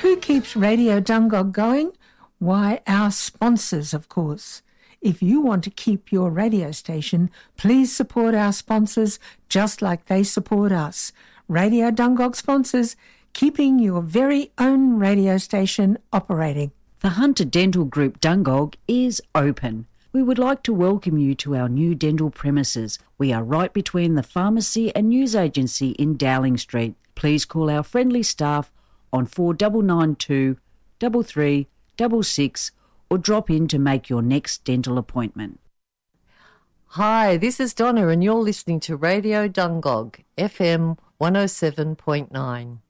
Who keeps Radio Dungog going? Why, our sponsors, of course. If you want to keep your radio station, please support our sponsors just like they support us. Radio Dungog sponsors, keeping your very own radio station operating. The Hunter Dental Group Dungog is open. We would like to welcome you to our new dental premises. We are right between the pharmacy and news agency in Dowling Street. Please call our friendly staff on 4992 3366 or drop in to make your next dental appointment. Hi, this is Donna and you're listening to Radio Dungog, FM 107.9.